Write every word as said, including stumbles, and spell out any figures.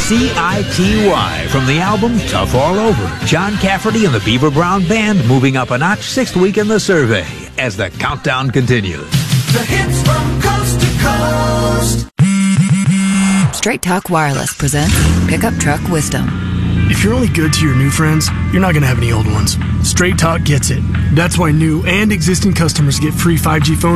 C I T Y from the album Tough All Over. John Cafferty and the Beaver Brown Band moving up a notch, sixth week in the survey as the countdown continues. The hits from coast to coast. Straight Talk Wireless presents Pickup Truck Wisdom. If you're only good to your new friends, you're not going to have any old ones. Straight Talk gets it. That's why new and existing customers get free five G phones